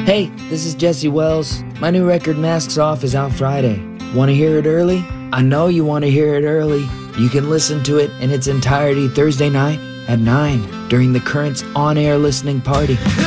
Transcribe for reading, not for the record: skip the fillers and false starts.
Hey, this is Jesse Wells. My new record, Masks Off, is out Friday. Want to hear it early? I know you want to hear it early. You can listen to it in its entirety Thursday night at 9 during the Currents on-air listening party.